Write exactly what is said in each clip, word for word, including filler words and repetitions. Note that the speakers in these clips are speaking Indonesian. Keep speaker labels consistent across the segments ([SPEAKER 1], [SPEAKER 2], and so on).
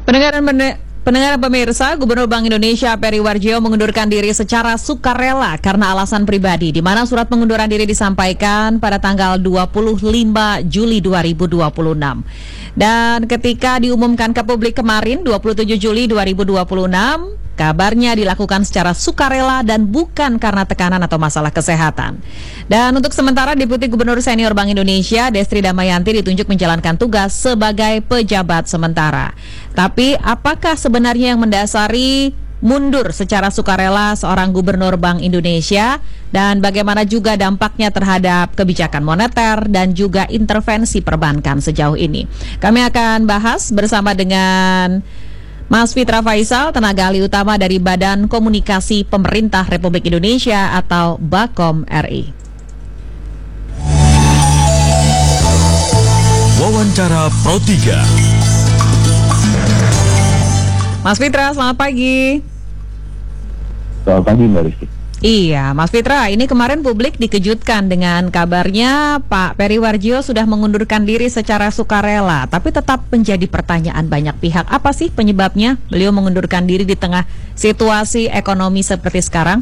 [SPEAKER 1] Pendengar dan pende- pendengar pemirsa, Gubernur Bank Indonesia Peri Warjio mengundurkan diri secara sukarela karena alasan pribadi, di mana surat pengunduran diri disampaikan pada tanggal dua puluh lima Juli dua ribu dua puluh enam. Dan ketika diumumkan ke publik kemarin dua puluh tujuh Juli dua ribu dua puluh enam, kabarnya dilakukan secara sukarela dan bukan karena tekanan atau masalah kesehatan. Dan untuk sementara Deputi Gubernur Senior Bank Indonesia Destri Damayanti ditunjuk menjalankan tugas sebagai pejabat sementara. Tapi apakah sebenarnya yang mendasari mundur secara sukarela seorang Gubernur Bank Indonesia, dan bagaimana juga dampaknya terhadap kebijakan moneter dan juga intervensi perbankan sejauh ini? Kami akan bahas bersama dengan Mas Fitra Faisal, tenaga ahli utama dari Badan Komunikasi Pemerintah Republik Indonesia atau Bakom R I.
[SPEAKER 2] Wawancara Pro tiga.
[SPEAKER 1] Mas Fitra, selamat pagi.
[SPEAKER 3] Selamat pagi Mbak Rizky.
[SPEAKER 1] Iya, Mas Fitra, ini kemarin publik dikejutkan dengan kabarnya Pak Peri Warjio sudah mengundurkan diri secara sukarela, tapi tetap menjadi pertanyaan banyak pihak. Apa sih penyebabnya beliau mengundurkan diri di tengah situasi ekonomi seperti sekarang?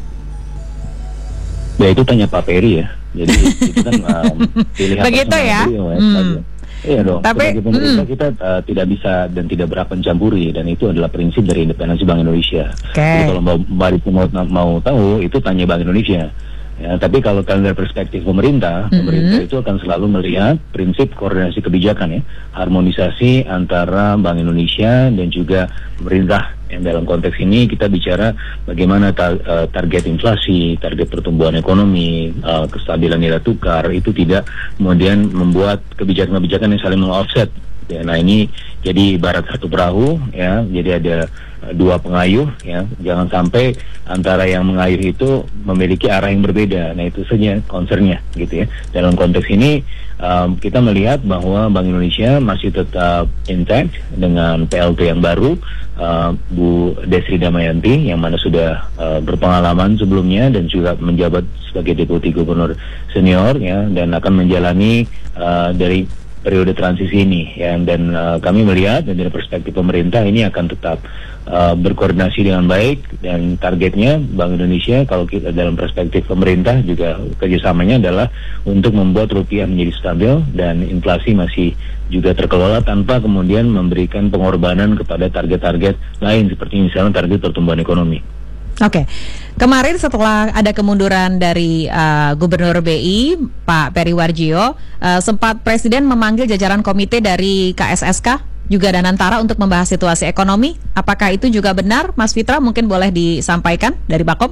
[SPEAKER 3] Ya itu tanya Pak Peri ya. Jadi itu kan um, pilihan
[SPEAKER 1] begitu ya.
[SPEAKER 3] Beliau, ya
[SPEAKER 1] hmm.
[SPEAKER 3] Iya dong.
[SPEAKER 1] Tapi
[SPEAKER 3] sebagai pemerintah
[SPEAKER 1] mm.
[SPEAKER 3] kita uh, tidak bisa dan tidak berhak mencampuri, dan itu adalah prinsip dari independensi Bank Indonesia.
[SPEAKER 1] Okay.
[SPEAKER 3] Jadi kalau Mbak Rizky mau, mau tahu, itu tanya Bank Indonesia. Ya, tapi kalau dari perspektif pemerintah, mm-hmm. pemerintah itu akan selalu melihat prinsip koordinasi kebijakan ya, harmonisasi antara Bank Indonesia dan juga pemerintah. Yang dalam konteks ini kita bicara bagaimana ta- uh, target inflasi, target pertumbuhan ekonomi, uh, kestabilan nilai tukar itu tidak kemudian membuat kebijakan-kebijakan yang saling meng-offset. Ya, nah ini jadi ibarat satu perahu ya, jadi ada uh, dua pengayuh ya, jangan sampai antara yang mengayuh itu memiliki arah yang berbeda. Nah itu saja concernnya gitu ya. Dalam konteks ini um, kita melihat bahwa Bank Indonesia masih tetap intact dengan P L T yang baru, uh, Bu Destri Damayanti yang mana sudah uh, berpengalaman sebelumnya dan juga menjabat sebagai Deputi Gubernur Senior ya, dan akan menjalani uh, dari periode transisi ini ya, dan uh, kami melihat dan dari perspektif pemerintah ini akan tetap uh, berkoordinasi dengan baik, dan targetnya Bank Indonesia kalau kita dalam perspektif pemerintah juga kerjasamanya adalah untuk membuat rupiah menjadi stabil dan inflasi masih juga terkelola tanpa kemudian memberikan pengorbanan kepada target-target lain seperti misalnya target pertumbuhan ekonomi.
[SPEAKER 1] Oke, kemarin setelah ada kemunduran dari uh, Gubernur B I, Pak Peri Warjio, uh, sempat Presiden memanggil jajaran komite dari K S S K, juga Danantara untuk membahas situasi ekonomi. Apakah itu juga benar, Mas Fitra? Mungkin boleh disampaikan dari Bakom?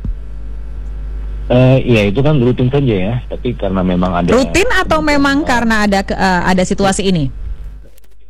[SPEAKER 3] Uh, ya itu kan rutin saja ya, tapi karena memang ada...
[SPEAKER 1] Rutin atau memang karena ada uh, ada situasi ini?